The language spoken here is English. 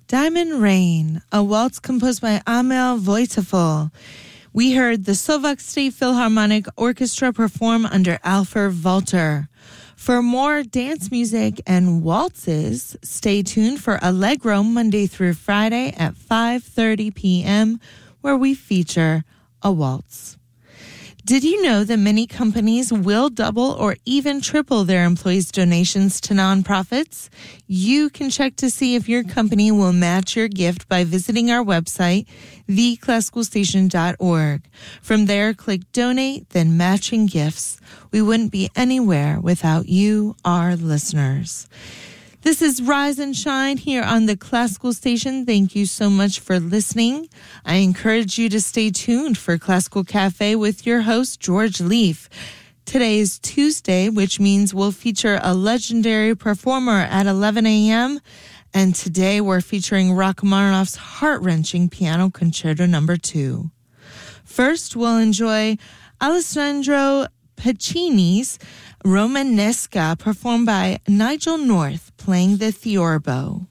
Diamond Rain, a waltz composed by Amel Wojtyla. We heard the Slovak State Philharmonic Orchestra perform under Alfred Walter. For more dance music and waltzes, stay tuned for Allegro Monday through Friday at 5:30 p.m., where we feature a waltz. Did you know that many companies will double or even triple their employees' donations to nonprofits? You can check to see if your company will match your gift by visiting our website, theclassicalstation.org. From there, click Donate, then Matching Gifts. We wouldn't be anywhere without you, our listeners. This is Rise and Shine here on the Classical Station. Thank you so much for listening. I encourage you to stay tuned for Classical Cafe with your host, George Leaf. Today is Tuesday, which means we'll feature a legendary performer at 11 a.m. And today we're featuring Rachmaninoff's heart-wrenching Piano Concerto No. 2. First, we'll enjoy Alessandro Pacini's Romanesca performed by Nigel North playing the theorbo.